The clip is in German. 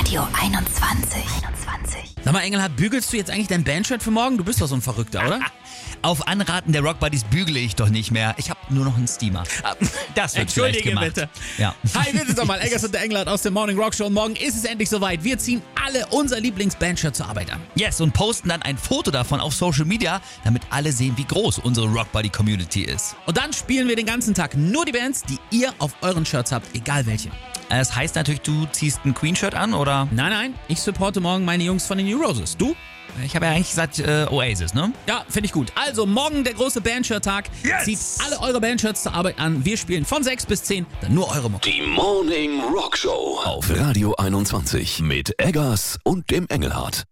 Radio 21. Sag mal, Engelhardt, bügelst du jetzt eigentlich dein Bandshirt für morgen? Du bist doch so ein Verrückter, oder? Auf Anraten der Rock Buddies bügele ich doch nicht mehr. Ich habe nur noch einen Steamer. Das wird vielleicht Entschuldige gemacht. bitte. Ja. Hi, wir sind nochmal Eggers und der Engelhardt aus der Morning Rock Show. Und morgen ist es endlich soweit. Wir ziehen alle unser Lieblings-Bandshirt zur Arbeit an. Yes, und posten dann ein Foto davon auf Social Media, damit alle sehen, wie groß unsere Rock Buddy Community ist. Und dann spielen wir den ganzen Tag nur die Bands, die ihr auf euren Shirts habt, egal welche. Das heißt natürlich, du ziehst ein Queen-Shirt an, oder? Nein, ich supporte morgen meine Jungs von den New Roses. Du? Ich habe ja eigentlich gesagt Oasis, ne? Ja, finde ich gut. Also morgen der große Bandshirt-Tag. Yes! Zieht alle eure Bandshirts zur Arbeit an. Wir spielen von 6 bis 10, dann nur eure Mucke. Die Morning Rock Show auf Radio 21 mit Eggers und dem Engelhardt.